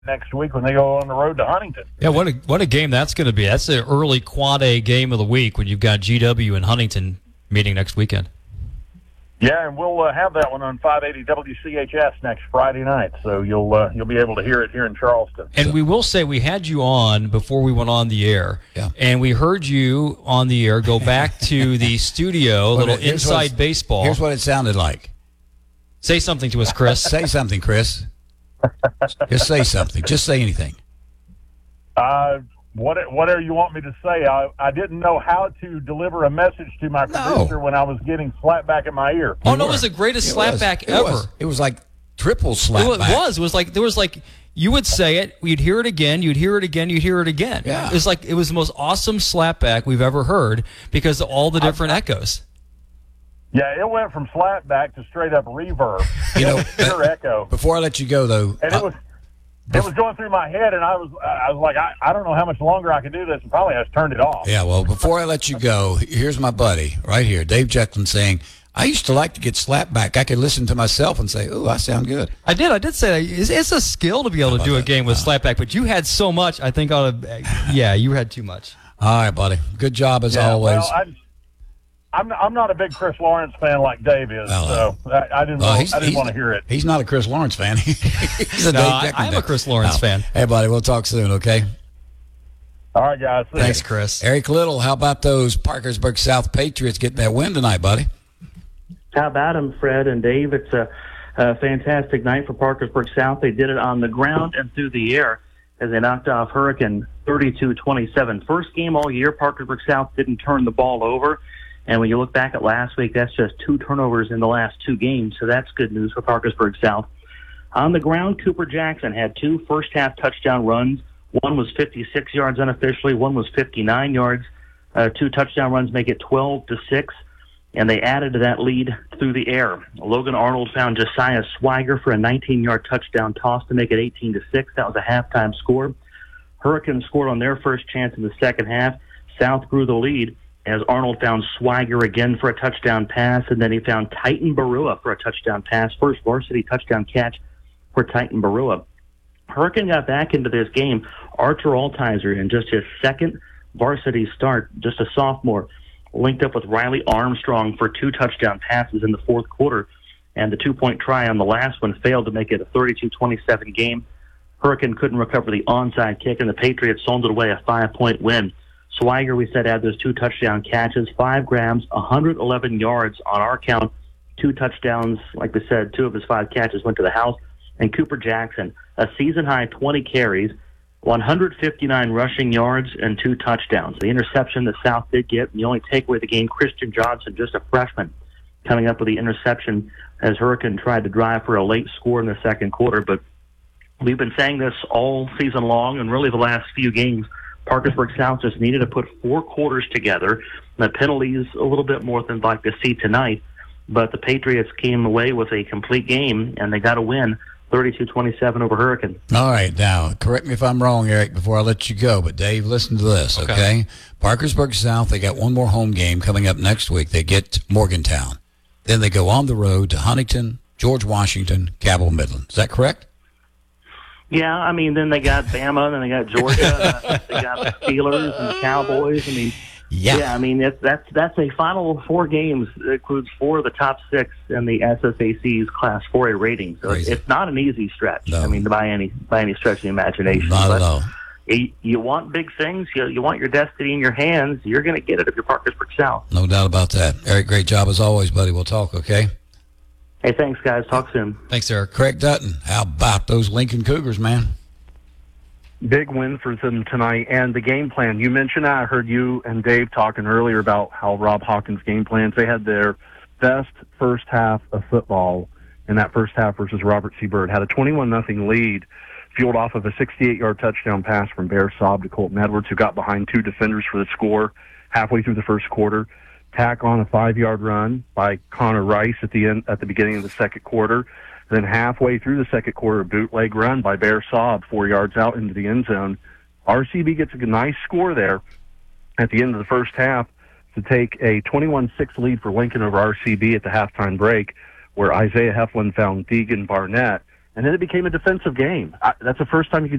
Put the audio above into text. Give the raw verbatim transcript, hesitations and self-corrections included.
next week when they go on the road to Huntington. Yeah, what a what a game that's going to be. That's the early Quad A game of the week when you've got G W and Huntington meeting next weekend. Yeah, and we'll uh, have that one on five eighty W C H S next Friday night, so you'll uh, you'll be able to hear it here in Charleston. And so. we will say we had you on before we went on the air, yeah. and we heard you on the air go back to the studio, a little inside baseball. Here's what it sounded like. Say something to us, Chris. Say something, Chris. Just say something. Just say anything. Uh, what, whatever you want me to say. I, I didn't know how to deliver a message to my producer no. when I was getting slapped back in my ear. Oh, no, it was the greatest slapback ever. Was. It was like triple slapback. It was. It was like, there was like, you would say it, you'd hear it again, you'd hear it again, you'd hear it again. Yeah. It was like, it was the most awesome slapback we've ever heard because of all the different I, echoes. Yeah, it went from slapback to straight up reverb. You know, pure echo. Before I let you go, though, and it was it was going through my head, and I was I was like, I, I don't know how much longer I can do this, and probably I just turned it off. Yeah, well, before I let you go, here's my buddy right here, Dave Jeklin, saying, I used to like to get slapped back. I could listen to myself and say, ooh, I sound good. I did. I did say that. It's, it's a skill to be able to do a game with uh, slapback, but you had so much, I think, out of, yeah, you had too much. All right, buddy. Good job as yeah, always. Well, I, I'm I'm not a big Chris Lawrence fan like Dave is, well, so I, I didn't well, want, I didn't want to hear it. He's not a Chris Lawrence fan. he's a no, Dave I, Jeklin I'm a Chris Lawrence no. fan. Hey, buddy, we'll talk soon, okay? All right, guys. Thanks, you. Chris. Eric Little, how about those Parkersburg South Patriots getting that win tonight, buddy? How about them, Fred and Dave? It's a, a fantastic night for Parkersburg South. They did it on the ground and through the air as they knocked off Hurricane thirty-two twenty-seven. First game all year, Parkersburg South didn't turn the ball over. And when you look back at last week, that's just two turnovers in the last two games, so that's good news for Parkersburg South. On the ground, Cooper Jackson had two first-half touchdown runs. One was fifty-six yards unofficially, one was fifty-nine yards. Uh, two touchdown runs make it twelve to six, and they added to that lead through the air. Logan Arnold found Josiah Swiger for a nineteen-yard touchdown toss to make it eighteen to six. That was a halftime score. Hurricanes scored on their first chance in the second half. South grew the lead as Arnold found Swiger again for a touchdown pass, and then he found Titan Barua for a touchdown pass. First varsity touchdown catch for Titan Barua. Hurricane got back into this game. Archer Altizer, in just his second varsity start, just a sophomore, linked up with Riley Armstrong for two touchdown passes in the fourth quarter, and the two-point try on the last one failed to make it a thirty-two twenty-seven game. Hurricane couldn't recover the onside kick, and the Patriots sold it away a five-point win. Swiger, we said, had those two touchdown catches, five grams, one hundred eleven yards on our count, two touchdowns. Like we said, two of his five catches went to the house. And Cooper Jackson, a season-high twenty carries, one hundred fifty-nine rushing yards, and two touchdowns. The interception that South did get, and the only takeaway of the game, Christian Johnson, just a freshman, coming up with the interception as Hurricane tried to drive for a late score in the second quarter. But we've been saying this all season long, and really the last few games. Parkersburg South just needed to put four quarters together. The penalties a little bit more than I'd like to see tonight, but the Patriots came away with a complete game, and they got a win, thirty-two twenty-seven over Hurricane. All right, now, correct me if I'm wrong, Eric, before I let you go, but Dave, listen to this, okay? okay? Parkersburg South, they got one more home game coming up next week. They get Morgantown. Then they go on the road to Huntington, George Washington, Cabell Midland. Is that correct? Yeah, I mean, then they got Bama, and then they got Georgia, and they got the Steelers and the Cowboys. I mean, yeah, yeah I mean, it's, that's that's a final four games. It includes four of the top six in the S S A C's Class four A rating. So Crazy. It's not an easy stretch. No. I mean, by any by any stretch of the imagination. Not but at all. You, you want big things. You, you want your destiny in your hands. You're going to get it if you're Parkersburg South. No doubt about that. Eric, great job as always, buddy. We'll talk, okay? Hey, thanks, guys. Talk soon. Thanks, Eric. Craig Dutton, how about those Lincoln Cougars, man? Big win for them tonight, and the game plan. You mentioned that. I heard you and Dave talking earlier about how Rob Hawkins' game plans. They had their best first half of football in that first half versus Robert C. Byrd. Had a twenty-one nothing lead, fueled off of a sixty-eight-yard touchdown pass from Bear Saab to Colton Edwards, who got behind two defenders for the score halfway through the first quarter. Tack on a five-yard run by Connor Rice at the end, at the beginning of the second quarter. Then halfway through the second quarter, a bootleg run by Bear Saab, four yards out into the end zone. R C B gets a nice score there at the end of the first half to take a twenty-one six lead for Lincoln over R C B at the halftime break, where Isaiah Heflin found Deegan Barnett and then it became a defensive game. I, that's the first time you could